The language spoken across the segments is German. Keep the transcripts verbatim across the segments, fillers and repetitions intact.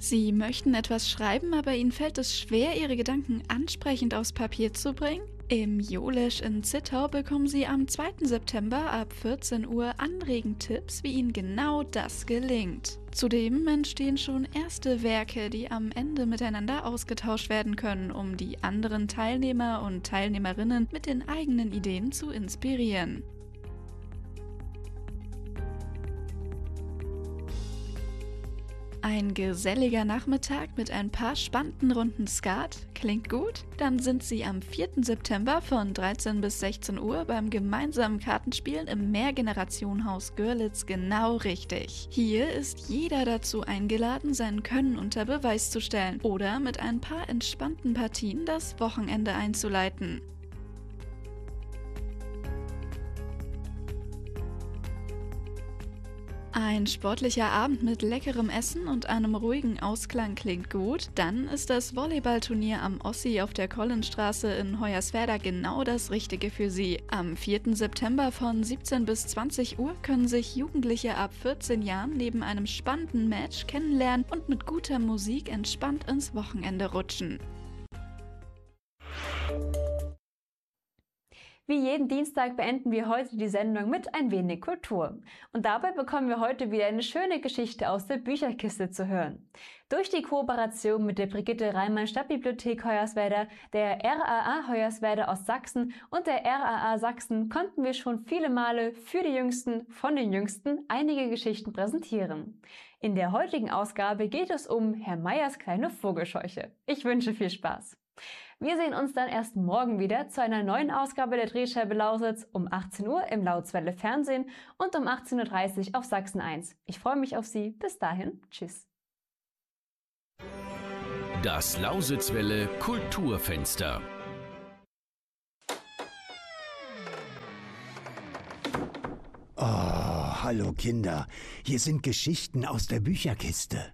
Sie möchten etwas schreiben, aber Ihnen fällt es schwer, Ihre Gedanken ansprechend aufs Papier zu bringen? Im Jolisch in Zittau bekommen Sie am zweiten September ab vierzehn Uhr anregend Tipps, wie Ihnen genau das gelingt. Zudem entstehen schon erste Werke, die am Ende miteinander ausgetauscht werden können, um die anderen Teilnehmer und Teilnehmerinnen mit den eigenen Ideen zu inspirieren. Ein geselliger Nachmittag mit ein paar spannenden Runden Skat? Klingt gut? Dann sind Sie am vierten September von dreizehn bis sechzehn Uhr beim gemeinsamen Kartenspielen im Mehrgenerationenhaus Görlitz genau richtig. Hier ist jeder dazu eingeladen, sein Können unter Beweis zu stellen oder mit ein paar entspannten Partien das Wochenende einzuleiten. Ein sportlicher Abend mit leckerem Essen und einem ruhigen Ausklang klingt gut. Dann ist das Volleyballturnier am Ossi auf der Kollenstraße in Hoyerswerda genau das Richtige für Sie. Am vierten September von siebzehn bis zwanzig Uhr können sich Jugendliche ab vierzehn Jahren neben einem spannenden Match kennenlernen und mit guter Musik entspannt ins Wochenende rutschen. Wie jeden Dienstag beenden wir heute die Sendung mit ein wenig Kultur. Und dabei bekommen wir heute wieder eine schöne Geschichte aus der Bücherkiste zu hören. Durch die Kooperation mit der Brigitte Reimann Stadtbibliothek Hoyerswerda, der R A A Hoyerswerda Ostsachsen und der R A A Sachsen konnten wir schon viele Male für die Jüngsten von den Jüngsten einige Geschichten präsentieren. In der heutigen Ausgabe geht es um Herr Meyers kleine Vogelscheuche. Ich wünsche viel Spaß. Wir sehen uns dann erst morgen wieder zu einer neuen Ausgabe der Drehscheibe Lausitz um achtzehn Uhr im Lautzwelle Fernsehen und um achtzehn Uhr dreißig auf Sachsen eins. Ich freue mich auf Sie. Bis dahin. Tschüss. Das Lausitzwelle Kulturfenster. Oh, hallo Kinder. Hier sind Geschichten aus der Bücherkiste.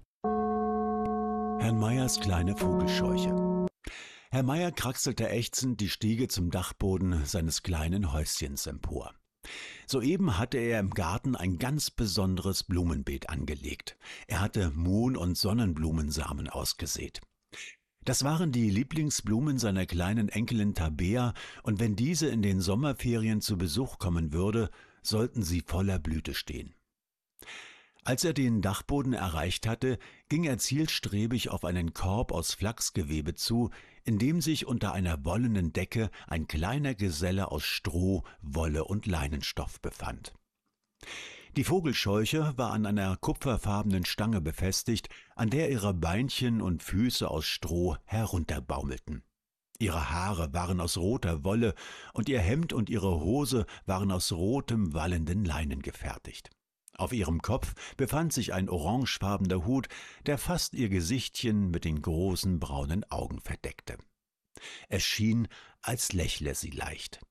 Herrn Meyers kleine Vogelscheuche. Herr Meyer kraxelte ächzend die Stiege zum Dachboden seines kleinen Häuschens empor. Soeben hatte er im Garten ein ganz besonderes Blumenbeet angelegt. Er hatte Mohn- und Sonnenblumensamen ausgesät. Das waren die Lieblingsblumen seiner kleinen Enkelin Tabea, und wenn diese in den Sommerferien zu Besuch kommen würde, sollten sie voller Blüte stehen. Als er den Dachboden erreicht hatte, ging er zielstrebig auf einen Korb aus Flachsgewebe zu, in dem sich unter einer wollenen Decke ein kleiner Geselle aus Stroh, Wolle und Leinenstoff befand. Die Vogelscheuche war an einer kupferfarbenen Stange befestigt, an der ihre Beinchen und Füße aus Stroh herunterbaumelten. Ihre Haare waren aus roter Wolle und ihr Hemd und ihre Hose waren aus rotem, wallenden Leinen gefertigt. Auf ihrem Kopf befand sich ein orangefarbener Hut, der fast ihr Gesichtchen mit den großen braunen Augen verdeckte. Es schien, als lächle sie leicht.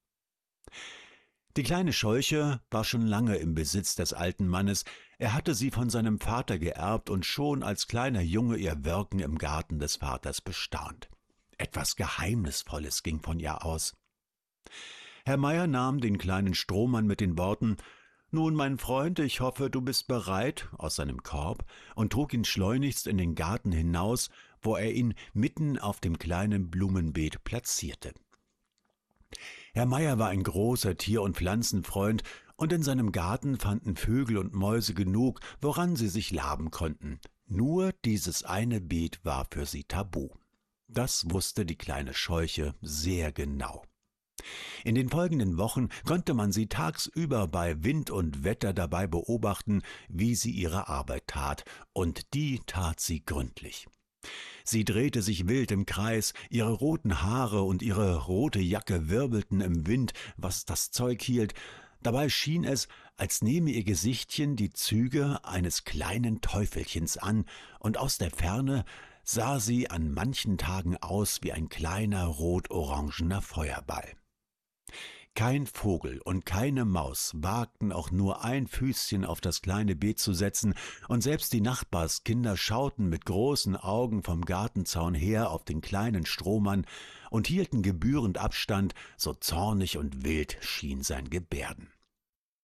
Die kleine Scheuche war schon lange im Besitz des alten Mannes. Er hatte sie von seinem Vater geerbt und schon als kleiner Junge ihr Wirken im Garten des Vaters bestaunt. Etwas Geheimnisvolles ging von ihr aus. Herr Meyer nahm den kleinen Strohmann mit den Worten: »Nun, mein Freund, ich hoffe, du bist bereit«, aus seinem Korb und trug ihn schleunigst in den Garten hinaus, wo er ihn mitten auf dem kleinen Blumenbeet platzierte. Herr Meyer war ein großer Tier- und Pflanzenfreund, und in seinem Garten fanden Vögel und Mäuse genug, woran sie sich laben konnten. Nur dieses eine Beet war für sie tabu. Das wusste die kleine Scheuche sehr genau. In den folgenden Wochen konnte man sie tagsüber bei Wind und Wetter dabei beobachten, wie sie ihre Arbeit tat, und die tat sie gründlich. Sie drehte sich wild im Kreis, ihre roten Haare und ihre rote Jacke wirbelten im Wind, was das Zeug hielt. Dabei schien es, als nehme ihr Gesichtchen die Züge eines kleinen Teufelchens an, und aus der Ferne sah sie an manchen Tagen aus wie ein kleiner rot-orangener Feuerball. Kein Vogel und keine Maus wagten auch nur ein Füßchen auf das kleine Beet zu setzen, und selbst die Nachbarskinder schauten mit großen Augen vom Gartenzaun her auf den kleinen Strohmann und hielten gebührend Abstand, so zornig und wild schien sein Gebärden.